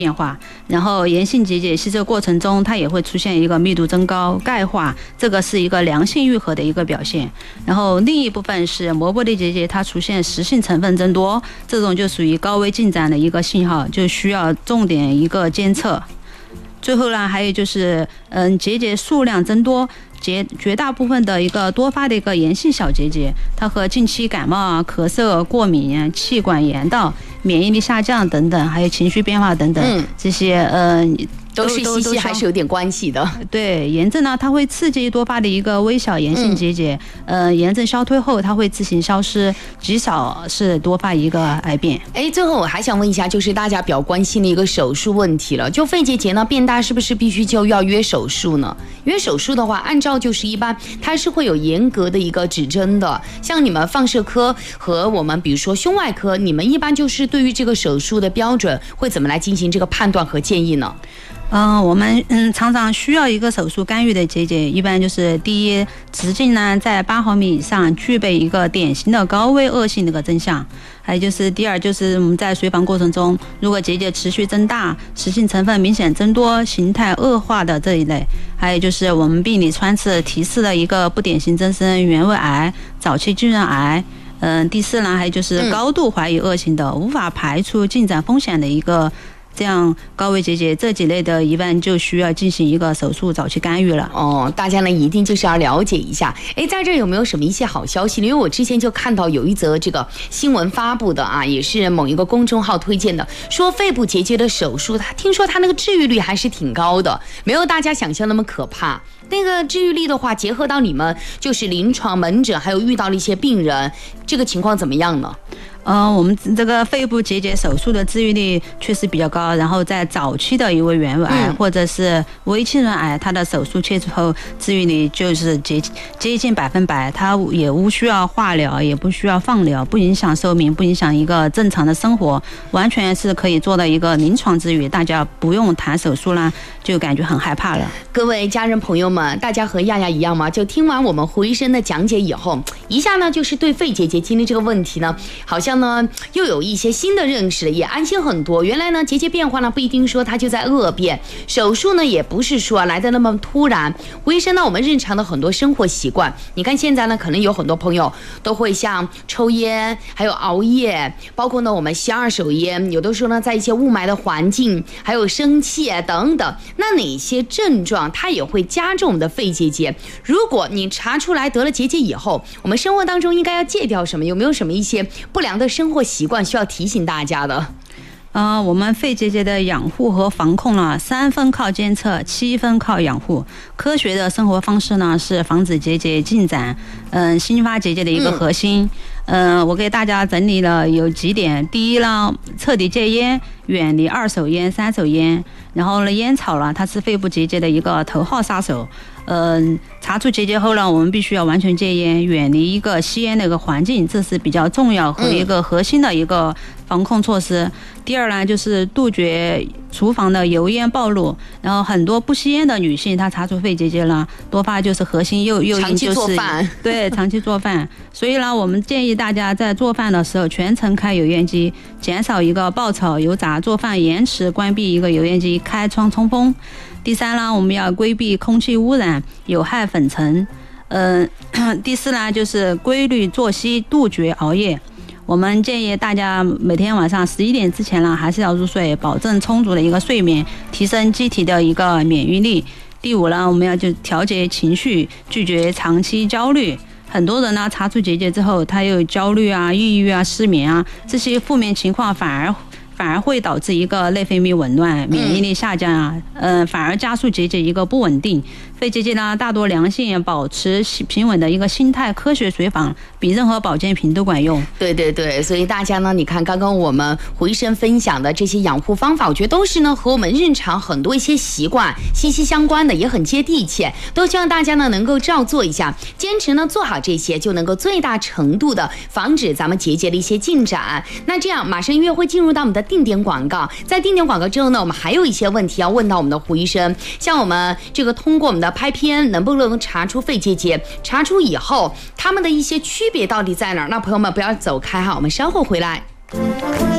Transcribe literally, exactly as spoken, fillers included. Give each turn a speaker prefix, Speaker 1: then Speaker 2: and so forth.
Speaker 1: 变化，然后炎性结节吸收过程中，它也会出现一个密度增高、钙化，这个是一个良性愈合的一个表现。然后另一部分是膜玻璃结节，它出现实性成分增多，这种就属于高危进展的一个信号，就需要重点一个监测。最后呢，还有就是，嗯，结节数量增多。绝绝大部分的一个多发的一个炎性小结节，它和近期感冒啊、咳嗽、过敏、气管炎道、免疫力下降等等，还有情绪变化等等，嗯、这些呃。
Speaker 2: 都是息息还是有点关系的。
Speaker 1: 对，炎症呢，它会刺激多发的一个微小炎性结节，嗯、呃，炎症消退后，它会自行消失，极少是多发一个癌变。
Speaker 2: 哎，最后我还想问一下，就是大家比较关心的一个手术问题了，就肺结节呢变大，是不是必须就要约手术呢？约手术的话，按照就是一般它是会有严格的一个指针的，像你们放射科和我们比如说胸外科，你们一般就是对于这个手术的标准会怎么来进行这个判断和建议呢？
Speaker 1: 嗯、呃，我们嗯常常需要一个手术干预的结节，一般就是第一，直径呢在八毫米以上，具备一个典型的高危恶性的一个征象；还有就是第二，就是我们在随访过程中，如果结节持续增大，实性成分明显增多，形态恶化的这一类；还有就是我们病理穿刺提示的一个不典型增生原位癌、早期巨人癌。嗯，第四呢，还有就是高度怀疑恶性的、无法排除进展风险的一个。这样高危结节这几类的一般就需要进行一个手术早期干预了。
Speaker 2: 哦，大家呢一定就是要了解一下。哎，在这有没有什么一些好消息？因为我之前就看到有一则这个新闻发布的啊，也是某一个公众号推荐的，说肺部结节的手术，他听说他那个治愈率还是挺高的，没有大家想象那么可怕。那个治愈率的话，结合到你们就是临床门诊，还有遇到了一些病人，这个情况怎么样呢？
Speaker 1: 呃，我们这个肺部结节手术的治愈率确实比较高，然后在早期的一位原位癌、嗯、或者是微亲人癌，它的手术切除后治愈率就是接接近百分百，它也无需要化疗，也不需要放疗，不影响寿命，不影响一个正常的生活，完全是可以做到一个临床治愈，大家不用谈手术啦，就感觉很害怕了。
Speaker 2: 各位家人朋友们，大家和亚亚一样吗？就听完我们胡医生的讲解以后，一下呢就是对肺结节经历这个问题呢，好像呢又有一些新的认识，也安心很多。原来呢结节变化呢不一定说它就在恶变，手术呢也不是说来的那么突然。胡医生呢我们日常的很多生活习惯，你看现在呢可能有很多朋友都会像抽烟，还有熬夜，包括呢我们吸二手烟，有的时候呢在一些雾霾的环境，还有生气等等，那哪些症状它也会加重我们的肺结节？如果你查出来得了结节以后，我们生活当中应该要戒掉什么？有没有什么一些不良的生活习惯需要提醒大家的？
Speaker 1: 呃，我们肺结节的养护和防控呢，三分靠监测，七分靠养护。科学的生活方式呢，是防止结节进展，嗯、呃，新发结节的一个核心。嗯、呃，我给大家整理了有几点。第一呢，彻底戒烟，远离二手烟、三手烟。然后呢，烟草呢，它是肺部结节的一个头号杀手。嗯、呃，查出结节后呢，我们必须要完全戒烟，远离一个吸烟的一个环境，这是比较重要和一个核心的一个防控措施。嗯、第二呢，就是杜绝厨房的油烟暴露。然后很多不吸烟的女性，她查出肺结节了，多发就是核心诱诱因就是
Speaker 2: 长期做饭，
Speaker 1: 对，长期做饭。所以呢，我们建议大家在做饭的时候全程开油烟机，减少一个爆炒油炸，做饭延迟关闭一个油烟机，开窗通风。第三呢，我们要规避空气污染、有害粉尘。嗯、呃，第四呢，就是规律作息，杜绝熬夜。我们建议大家每天晚上十一点之前呢，还是要入睡，保证充足的一个睡眠，提升机体的一个免疫力。第五呢，我们要就调节情绪，拒绝长期焦虑。很多人呢查出结节之后，他有焦虑啊、抑郁啊、失眠啊，这些负面情况反而反而会导致一个内分泌紊乱、免疫力下降啊，嗯、呃，反而加速结节一个不稳定。肺结节呢，大多良性，保持平稳的一个心态，科学随访比任何保健品都管用。
Speaker 2: 对对对，所以大家呢，你看刚刚我们胡医生分享的这些养护方法，我觉得都是呢和我们日常很多一些习惯息息相关的，也很接地气，都希望大家呢能够照做一下，坚持呢做好这些，就能够最大程度的防止咱们结节的一些进展。那这样，马上音乐会进入到我们的定点广告，在定点广告之后呢，我们还有一些问题要问到我们的胡医生，像我们这个通过我们的拍片能不能查出肺结节，查出以后它们的一些区别到底在哪儿？那朋友们不要走开哈，我们稍后回来。